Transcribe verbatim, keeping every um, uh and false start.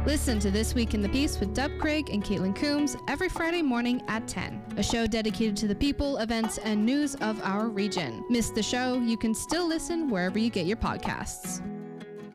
Listen to This Week in the Peace with Dub Craig and Caitlin Coombs every Friday morning at ten. A show dedicated to the people, events, and news of our region. Miss the show? You can still listen wherever you get your podcasts.